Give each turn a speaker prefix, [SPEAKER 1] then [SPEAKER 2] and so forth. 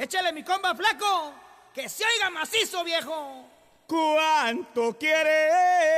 [SPEAKER 1] Échale mi comba flaco, que se oiga macizo, viejo.
[SPEAKER 2] ¿Cuánto quieres